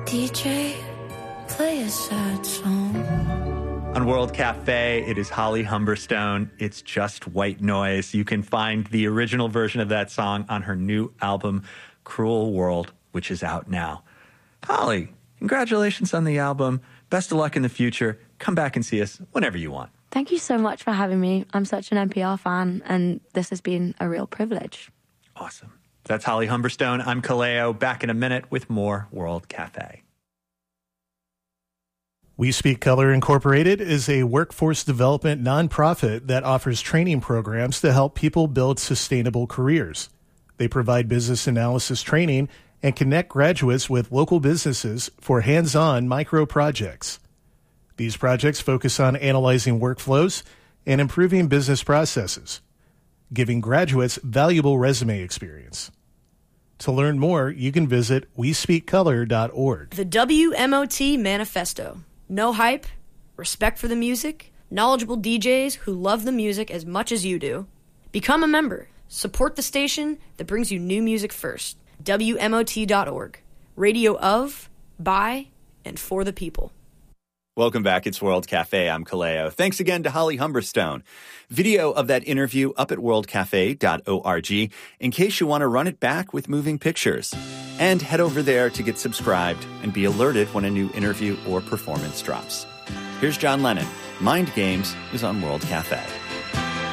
DJ, play a sad song. On World Cafe, it is Holly Humberstone. It's Just White Noise. You can find the original version of that song on her new album, Cruel World, which is out now. Holly, congratulations on the album. Best of luck in the future. Come back and see us whenever you want. Thank you so much for having me. I'm such an NPR fan, and this has been a real privilege. Awesome. That's Holly Humberstone. I'm Kaleo. Back in a minute with more World Cafe. We Speak Color Incorporated is a workforce development nonprofit that offers training programs to help people build sustainable careers. They provide business analysis training and connect graduates with local businesses for hands-on micro projects. These projects focus on analyzing workflows and improving business processes, giving graduates valuable resume experience. To learn more, you can visit WeSpeakColor.org. The WMOT Manifesto. No hype, respect for the music, knowledgeable DJs who love the music as much as you do. Become a member. Support the station that brings you new music first. WMOT.org. Radio of, by, and for the people. Welcome back. It's World Cafe. I'm Kaleo. Thanks again to Holly Humberstone. Video of that interview up at worldcafe.org in case you want to run it back with moving pictures. And head over there to get subscribed and be alerted when a new interview or performance drops. Here's John Lennon. Mind Games is on World Cafe.